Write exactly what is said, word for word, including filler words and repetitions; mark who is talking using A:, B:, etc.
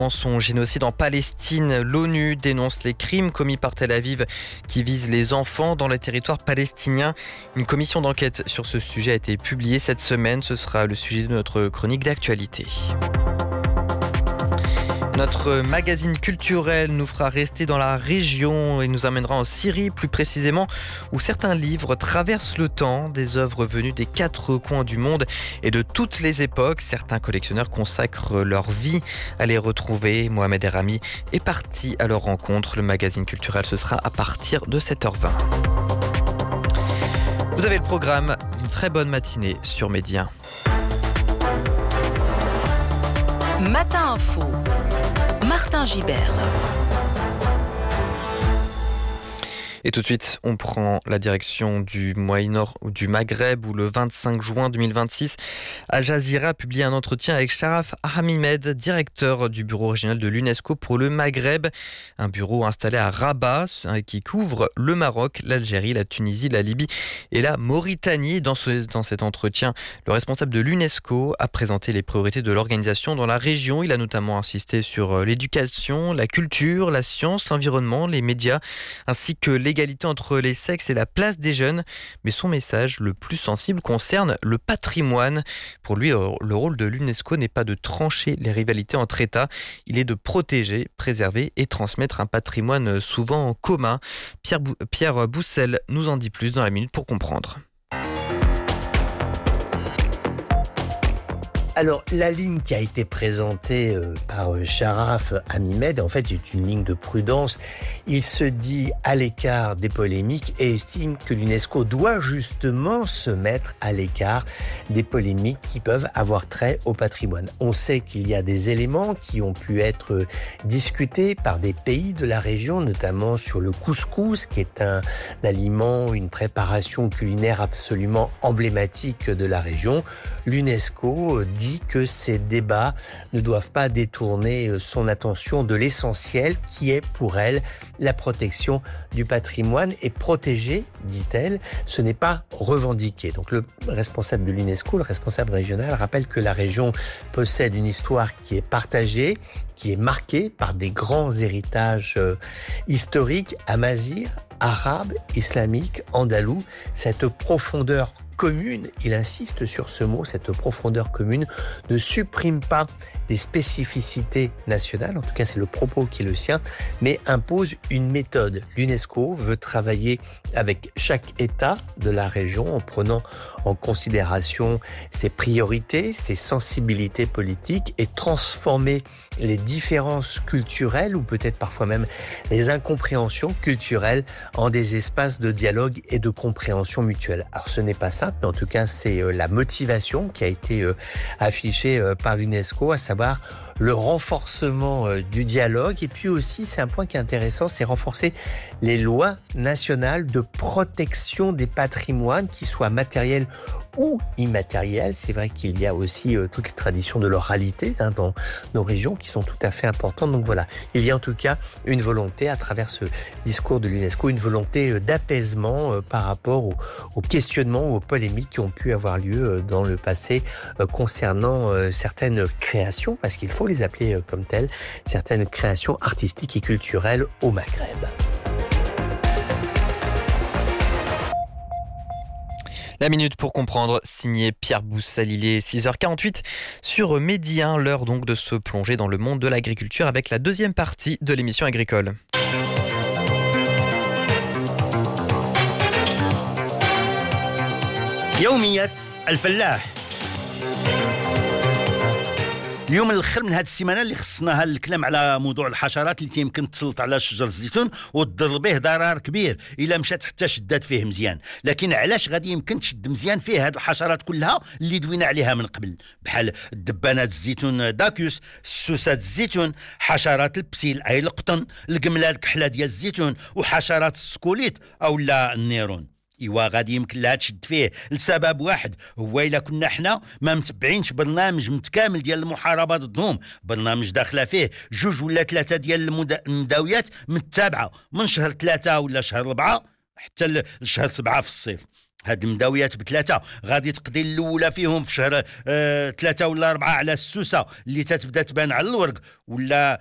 A: Son génocide en Palestine, l'ONU dénonce les crimes commis par Tel Aviv qui visent les enfants dans les territoires palestiniens. Une commission d'enquête sur ce sujet a été publiée cette semaine. Ce sera le sujet de notre chronique d'actualité. Notre magazine culturel nous fera rester dans la région et nous amènera en Syrie, plus précisément, où certains livres traversent le temps, des œuvres venues des quatre coins du monde et de toutes les époques. Certains collectionneurs consacrent leur vie à les retrouver. Mohamed Erami est parti à leur rencontre. Le magazine culturel, ce sera à partir de sept heures vingt. Vous avez le programme. Une très bonne matinée sur Média.
B: Matin Info. Martin Gibert.
A: Et tout de suite, on prend la direction du Moyen-Orient ou du Maghreb où le vingt-cinq juin deux mille vingt-six, Al Jazeera a publié un entretien avec Sharaf Hamimed, directeur du bureau régional de l'UNESCO pour le Maghreb. Un bureau installé à Rabat qui couvre le Maroc, l'Algérie, la Tunisie, la Libye et la Mauritanie. Dans, ce, dans cet entretien, le responsable de l'UNESCO a présenté les priorités de l'organisation dans la région. Il a notamment insisté sur l'éducation, la culture, la science, l'environnement, les médias, ainsi que les l'égalité entre les sexes et la place des jeunes. Mais son message le plus sensible concerne le patrimoine. Pour lui, le rôle de l'UNESCO n'est pas de trancher les rivalités entre États, il est de protéger, préserver et transmettre un patrimoine souvent commun. Pierre, Bou- Pierre Boussel nous en dit plus dans la minute pour comprendre.
C: Alors, la ligne qui a été présentée euh, par euh, Sharaf Hamimed, en fait, c'est une ligne de prudence. Il se dit à l'écart des polémiques et estime que l'UNESCO doit justement se mettre à l'écart des polémiques qui peuvent avoir trait au patrimoine. On sait qu'il y a des éléments qui ont pu être euh, discutés par des pays de la région, notamment sur le couscous, qui est un, un aliment, une préparation culinaire absolument emblématique de la région. L'UNESCO dit que ces débats ne doivent pas détourner son attention de l'essentiel qui est pour elle la protection du patrimoine. Et protéger, dit-elle, ce n'est pas revendiquer. Donc le responsable de l'UNESCO, le responsable régional, rappelle que la région possède une histoire qui est partagée, qui est marquée par des grands héritages euh, historiques, amazirs, arabes, islamiques, andalous. Cette profondeur commune, il insiste sur ce mot, cette profondeur commune ne supprime pas les spécificités nationales, en tout cas c'est le propos qui est le sien, mais impose une méthode. L'UNESCO veut travailler avec chaque État de la région en prenant en considération ses priorités, ses sensibilités politiques et transformer les différences culturelles ou peut-être parfois même les incompréhensions culturelles en des espaces de dialogue et de compréhension mutuelle. Alors ce n'est pas simple, mais en tout cas c'est la motivation qui a été affichée par l'UNESCO, à savoir le renforcement du dialogue. Et puis aussi, c'est un point qui est intéressant, c'est renforcer les lois nationales de protection des patrimoines, qu'ils soient matériels ou immatériels. C'est vrai qu'il y a aussi euh, toutes les traditions de l'oralité hein, dans nos régions qui sont tout à fait importantes. Donc voilà, il y a en tout cas une volonté à travers ce discours de l'UNESCO, une volonté euh, d'apaisement euh, par rapport aux, aux questionnements ou aux polémiques qui ont pu avoir lieu euh, dans le passé euh, concernant euh, certaines créations, parce qu'il faut les appeler euh, comme telles, certaines créations artistiques et culturelles au Maghreb.
A: La minute pour comprendre, signé Pierre Boussel. Il est six heures quarante-huit sur Midi un, l'heure donc de se plonger dans le monde de l'agriculture avec la deuxième partie de l'émission agricole.
D: يوميات الفلاح. اليوم الاخر من هذه السيمانه اللي خصناها الكلام على موضوع الحشرات اللي يمكن تسلط على شجر الزيتون وتضر به ضرر كبير الا مشات حتى شدات فيه مزيان. لكن علاش غادي يمكن تشد مزيان فيه هذه الحشرات كلها اللي دوينا عليها من قبل، بحال الدبانات الزيتون داكيوس، السوسات الزيتون، حشرات البسيل اي القطن، القمله الكحله ديال الزيتون، وحشرات السكوليت او لا النيرون. ايوا غادي يمكن لها تشد فيه لسبب واحد، هو الا كنا حنا ما متبعينش برنامج متكامل ديال المحاربه ضدهم، برنامج داخله فيه جوج ولا ثلاثه ديال المداويات متابعه من شهر ثلاثه ولا شهر أربعة حتى لشهر سبعة في الصيف. هاد المداويات بثلاثه غادي تقضي الاولى فيهم في شهر آه ثلاثه ولا اربعه على السوسه اللي تتبدا تبان على الورق، ولا